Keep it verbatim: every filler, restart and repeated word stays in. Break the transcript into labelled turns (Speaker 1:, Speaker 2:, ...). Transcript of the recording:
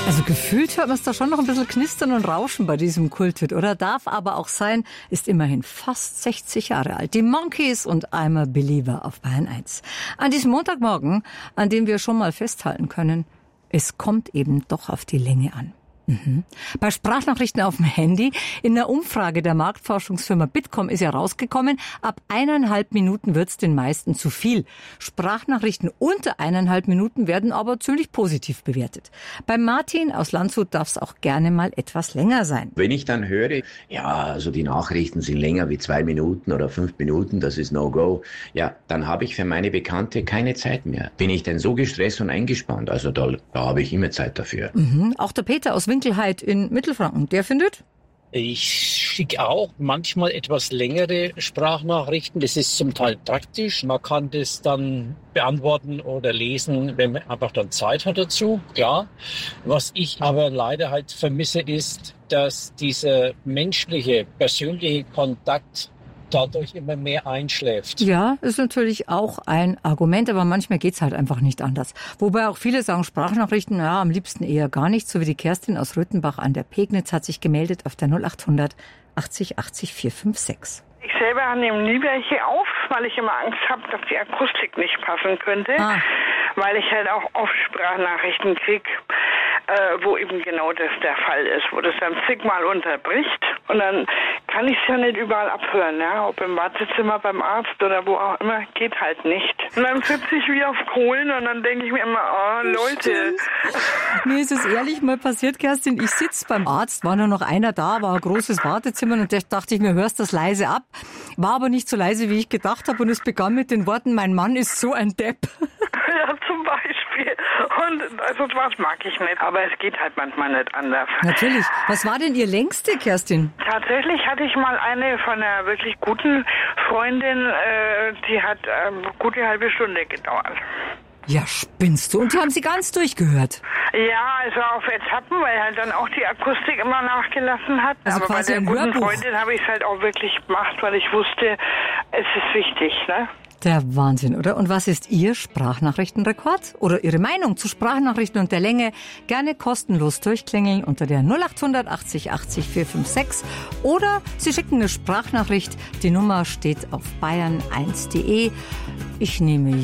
Speaker 1: Also gefühlt hört man es da schon noch ein bisschen knistern und rauschen bei diesem Kulthit, oder? Darf aber auch sein, ist immerhin fast sechzig Jahre alt. Die Monkees und I'm a Believer auf Bayern eins. An diesem Montagmorgen, an dem wir schon mal festhalten können, es kommt eben doch auf die Länge an. Mhm. Bei Sprachnachrichten auf dem Handy, in der Umfrage der Marktforschungsfirma Bitkom ist ja rausgekommen, ab eineinhalb Minuten wird's den meisten zu viel. Sprachnachrichten unter eineinhalb Minuten werden aber ziemlich positiv bewertet. Bei Martin aus Landshut darf es auch gerne mal etwas länger sein.
Speaker 2: Wenn ich dann höre, ja, also die Nachrichten sind länger wie zwei Minuten oder fünf Minuten, das ist No-Go, ja, dann habe ich für meine Bekannte keine Zeit mehr. Bin ich denn so gestresst und eingespannt? Also da, da habe ich immer Zeit dafür.
Speaker 1: Mhm. Auch der Peter aus Winkelheit in Mittelfranken, der findet?
Speaker 3: Ich schicke auch manchmal etwas längere Sprachnachrichten. Das ist zum Teil praktisch. Man kann das dann beantworten oder lesen, wenn man einfach dann Zeit hat dazu. Klar. Was ich aber leider halt vermisse, ist, dass dieser menschliche, persönliche Kontakt dadurch immer mehr einschläft.
Speaker 1: Ja, ist natürlich auch ein Argument, aber manchmal geht's halt einfach nicht anders. Wobei auch viele sagen, Sprachnachrichten, ja, am liebsten eher gar nicht, so wie die Kerstin aus Röthenbach an der Pegnitz hat sich gemeldet auf der null acht hundert achtzig achtzig vier fünf sechs.
Speaker 4: Ich selber nehme nie welche auf, weil ich immer Angst habe, dass die Akustik nicht passen könnte, ah. weil ich halt auch oft Sprachnachrichten kriege, äh, wo eben genau das der Fall ist, wo das dann zigmal unterbricht und dann kann ich es ja nicht überall abhören, ja, ob im Wartezimmer, beim Arzt oder wo auch immer, geht halt nicht. Und dann sitze ich wie auf Kohlen und dann denke ich mir immer, oh Leute.
Speaker 1: Mir ist es ehrlich mal passiert, Kerstin, ich sitze beim Arzt, war nur noch einer da, war ein großes Wartezimmer und da dachte ich mir, hörst das leise ab. War aber nicht so leise, wie ich gedacht habe und es begann mit den Worten, mein Mann ist so ein Depp.
Speaker 4: Ja, zum Beispiel. Und also was mag ich nicht, aber es geht halt manchmal nicht anders.
Speaker 1: Natürlich. Was war denn Ihr längste, Kerstin?
Speaker 4: Tatsächlich hatte ich mal eine von einer wirklich guten Freundin, äh, die hat ähm, gute halbe Stunde gedauert.
Speaker 1: Ja, spinnst du. Und die haben Sie ganz durchgehört?
Speaker 4: Ja, also auf Etappen, weil halt dann auch die Akustik immer nachgelassen hat.
Speaker 1: Also
Speaker 4: aber
Speaker 1: quasi
Speaker 4: bei der
Speaker 1: ein
Speaker 4: guten
Speaker 1: Hörbuch.
Speaker 4: Freundin habe ich es halt auch wirklich gemacht, weil ich wusste, es ist wichtig, ne?
Speaker 1: Der Wahnsinn, oder? Und was ist Ihr Sprachnachrichtenrekord? Oder Ihre Meinung zu Sprachnachrichten und der Länge? Gerne kostenlos durchklingeln unter der null acht hundert achtzig achtzig vier fünf sechs. Oder Sie schicken eine Sprachnachricht. Die Nummer steht auf bayern eins punkt de. Ich nehme